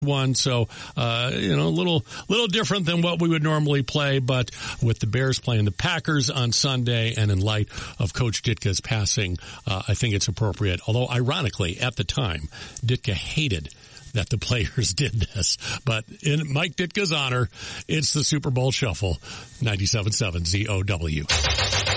one, so a little different than what we would normally play, but with the Bears playing the Packers on Sunday and in light of Coach Ditka's passing, I think it's appropriate. Although ironically, at the time, Ditka hated that the players did this, but in Mike Ditka's honor, it's the Super Bowl Shuffle. 97.7 ZOW.